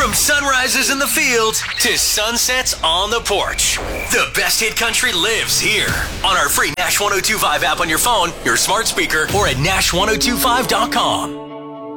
From sunrises in the fields to sunsets on the porch, the best hit country lives here on our free Nash 1025 app on your phone, your smart speaker, or at Nash1025.com.